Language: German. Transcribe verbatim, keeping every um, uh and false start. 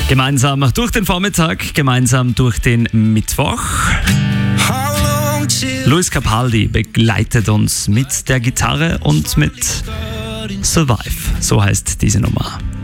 Gemeinsam durch den Vormittag, gemeinsam durch den Mittwoch. Luis Capaldi begleitet uns mit der Gitarre und mit Survive, so heißt diese Nummer.